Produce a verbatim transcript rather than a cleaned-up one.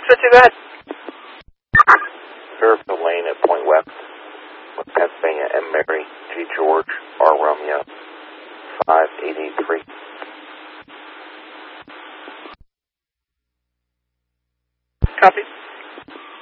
six four two, go ahead. Fairfield Lane at Point West, Pennsylvania, M. Mary, G. George, R. Romeo, five eight eight three. Copy.